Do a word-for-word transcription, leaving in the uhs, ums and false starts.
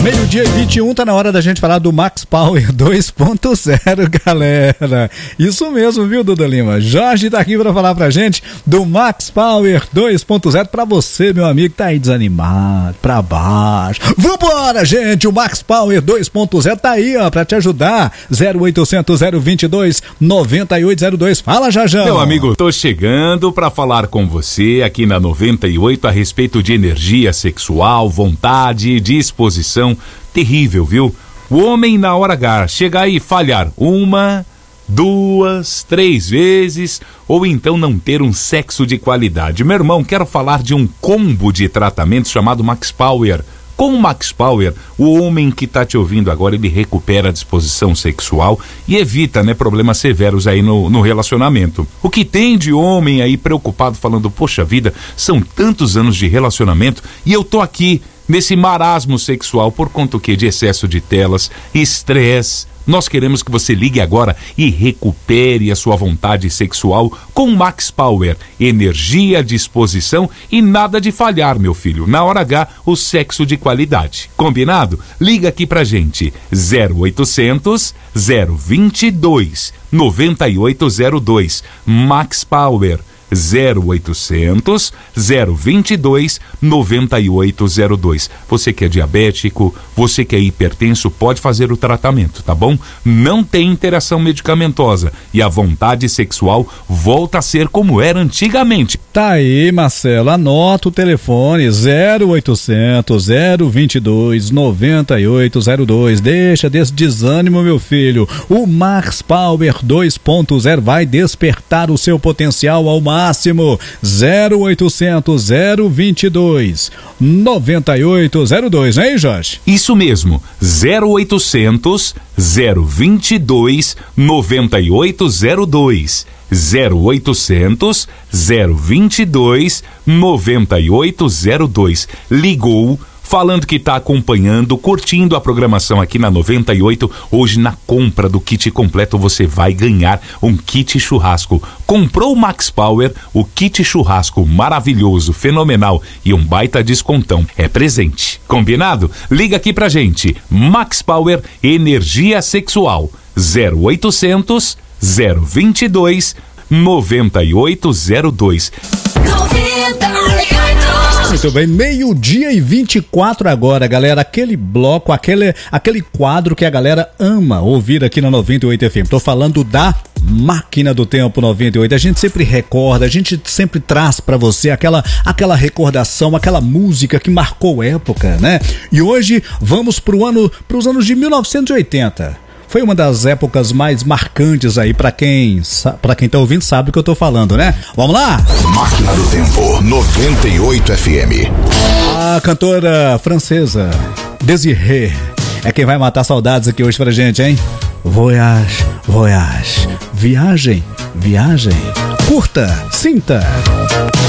Meio-dia e vinte e um, tá na hora da gente falar do Max Power dois ponto zero, galera. Isso mesmo, viu, Duda Lima? Jorge tá aqui pra falar pra gente do Max Power dois ponto zero pra você, meu amigo, que tá aí desanimado, pra baixo. Vambora, gente! O Max Power dois ponto zero tá aí, ó, pra te ajudar. zero oitocentos, zero vinte e dois, noventa e oito zero dois. Fala, Jajão! Meu amigo, tô chegando pra falar com você aqui na noventa e oito a respeito de energia sexual, vontade, disposição. Terrível, viu? O homem na hora H chegar e falhar uma, duas, três vezes, ou então não ter um sexo de qualidade. Meu irmão, quero falar de um combo de tratamento chamado Max Power. Com o Max Power, o homem que tá te ouvindo agora, ele recupera a disposição sexual e evita, né, problemas severos aí no, no relacionamento. O que tem de homem aí preocupado falando, poxa vida, são tantos anos de relacionamento e eu tô aqui nesse marasmo sexual por conta o quê? De excesso de telas, estresse. Nós queremos que você ligue agora e recupere a sua vontade sexual com Max Power. Energia, disposição e nada de falhar, meu filho. Na hora H, o sexo de qualidade. Combinado? Liga aqui pra gente. zero oitocentos, zero vinte e dois, noventa e oito zero dois. Max Power. zero oitocentos, zero vinte e dois, noventa e oito zero dois. Você que é diabético, você que é hipertenso, pode fazer o tratamento, tá bom? Não tem interação medicamentosa e a vontade sexual volta a ser como era antigamente. Tá aí, Marcelo, anota o telefone zero oitocentos, zero vinte e dois, noventa e oito zero dois. Deixa desse desânimo, meu filho. O Max Power dois ponto zero vai despertar o seu potencial ao máximo. zero oitocentos, zero vinte e dois, noventa e oito zero dois, hein, Jorge? Isso mesmo, zero oitocentos, zero vinte e dois, noventa e oito zero dois. zero oitocentos, zero vinte e dois, noventa e oito zero dois. Ligou, falando que está acompanhando, curtindo a programação aqui na noventa e oito. Hoje, na compra do kit completo, você vai ganhar um kit churrasco. Comprou o Max Power, o kit churrasco maravilhoso, fenomenal e um baita descontão. É presente. Combinado? Liga aqui pra gente. Max Power, energia sexual. zero oitocentos, zero vinte e dois, noventa e oito zero dois. Muito bem, meio-dia e vinte e quatro agora, galera. Aquele bloco, aquele, aquele quadro que a galera ama ouvir aqui na noventa e oito F M. Tô falando da Máquina do Tempo noventa e oito. A gente sempre recorda, a gente sempre traz pra você aquela, aquela recordação, aquela música que marcou época, né? E hoje vamos pro ano, pros anos de mil novecentos e oitenta. Foi uma das épocas mais marcantes aí pra quem, pra quem tá ouvindo sabe o que eu tô falando, né? Vamos lá? Máquina do Tempo noventa e oito F M. A cantora francesa Désirée é quem vai matar saudades aqui hoje pra gente, hein? Voyage, voyage, viagem, viagem, curta, sinta.